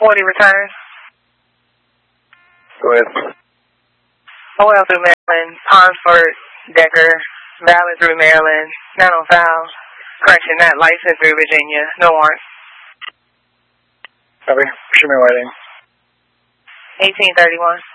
40 return. Go ahead. OL through Maryland, Ponsford, Decker, Valley through Maryland, not on file. Correction, not licensed through Virginia, no warrant. Copy. Show me waiting. 1831.